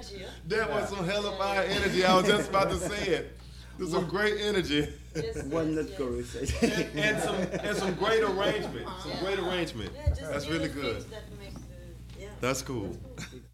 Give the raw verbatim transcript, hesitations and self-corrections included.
energy. Huh? That was some hella fire energy. I was just about to say it. There's some great energy. Yes, One yes, not go yes. research. and, and some and some great arrangement. Some Yeah. great arrangement. Yeah, just That's little really good. things that make the, yeah. That's cool. That's cool.